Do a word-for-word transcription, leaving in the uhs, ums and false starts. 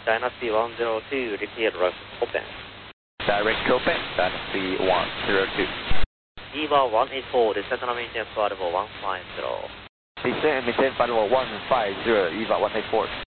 Dynasty one zero two, repeat rest open. Direct open, Dynasty one zero two. Eva one eight four, descent and maintain flight level one five zero. Descent and maintain flight level one five zero, Eva one eight four.